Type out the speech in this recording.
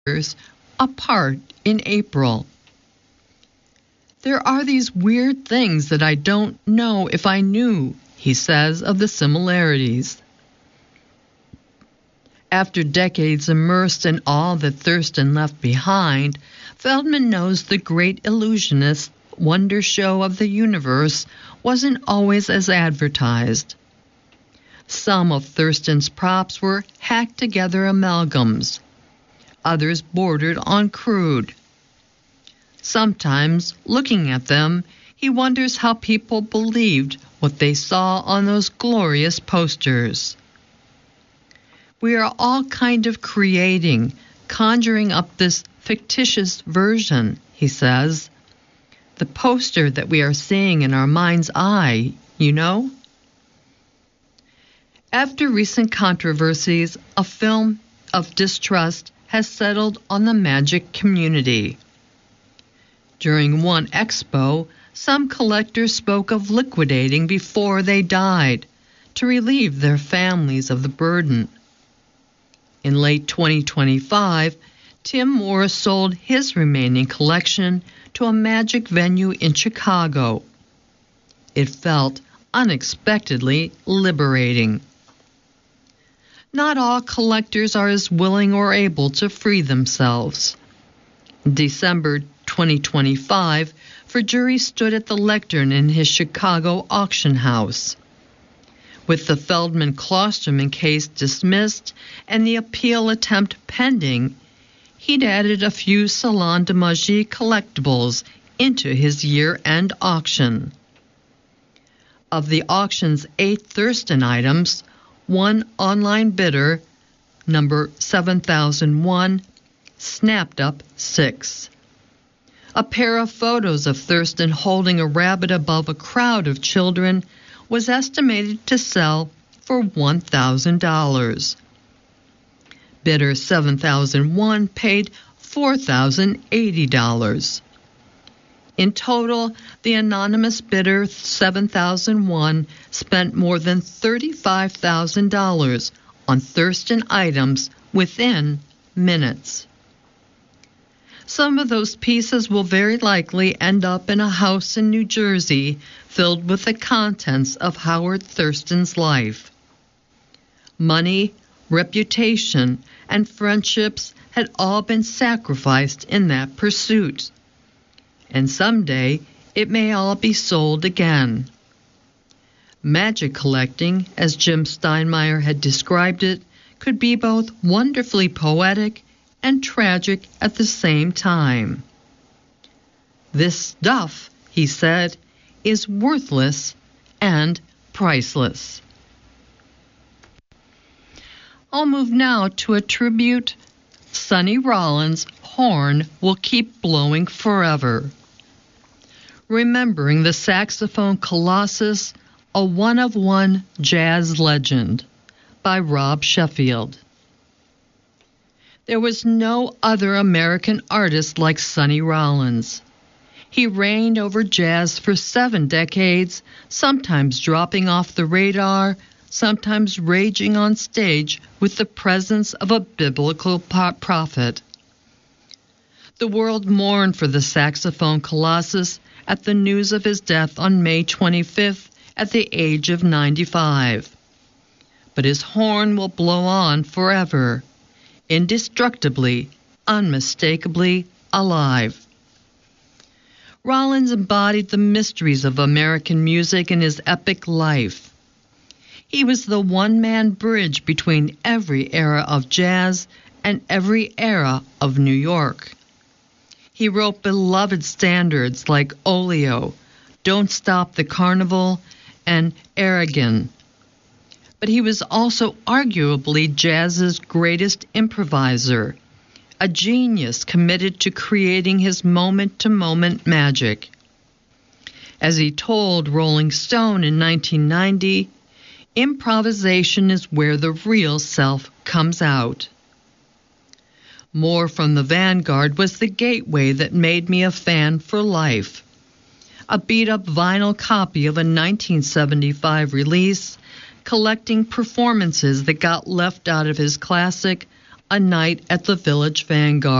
years apart in April. There are these weird things that I don't know if I knew, he says of the similarities. After decades immersed in all that Thurston left behind, Feldman knows the great illusionist wonder show of the universe wasn't always as advertised. Some of Thurston's props were hacked together amalgams. Others bordered on crude. Sometimes, looking at them, he wonders how people believed what they saw on those glorious posters. We are all kind of creating, conjuring up this fictitious version, he says. The poster that we are seeing in our mind's eye, you know? After recent controversies, a film of distrust has settled on the magic community. During one expo, some collectors spoke of liquidating before they died to relieve their families of the burden. In late 2025, Tim Moore sold his remaining collection to a magic venue in Chicago. It felt unexpectedly liberating. Not all collectors are as willing or able to free themselves. In December 2025, Verjuri stood at the lectern in his Chicago auction house. With the Feldman Klosterman case dismissed and the appeal attempt pending, he'd added a few Salon de Magie collectibles into his year-end auction. Of the auction's 8 Thurston items, one online bidder, number 7001, snapped up 6. A pair of photos of Thurston holding a rabbit above a crowd of children was estimated to sell for $1,000. Bidder 7001 paid $4,080. In total, the anonymous bidder 7001 spent more than $35,000 on Thurston items within minutes. Some of those pieces will very likely end up in a house in New Jersey filled with the contents of Howard Thurston's life. Money, reputation, and friendships had all been sacrificed in that pursuit. And someday it may all be sold again. Magic collecting, as Jim Steinmeier had described it, could be both wonderfully poetic and tragic at the same time. This stuff, he said, is worthless and priceless. I'll move now to a tribute. Sonny Rollins' horn will keep blowing forever. Remembering the saxophone colossus, a one-of-one jazz legend, by Rob Sheffield. There was no other American artist like Sonny Rollins. He reigned over jazz for 7 decades, sometimes dropping off the radar, sometimes raging on stage with the presence of a biblical prophet. The world mourned for the saxophone colossus at the news of his death on May 25th at the age of 95. But his horn will blow on forever, indestructibly, unmistakably alive. Rollins embodied the mysteries of American music in his epic life. He was the one-man bridge between every era of jazz and every era of New York. He wrote beloved standards like Oleo, Don't Stop the Carnival, and Aragon. But he was also arguably jazz's greatest improviser, a genius committed to creating his moment-to-moment magic. As he told Rolling Stone in 1990, improvisation is where the real self comes out. More from the Vanguard was the gateway that made me a fan for life. A beat-up vinyl copy of a 1975 release, collecting performances that got left out of his classic A Night at the Village Vanguard.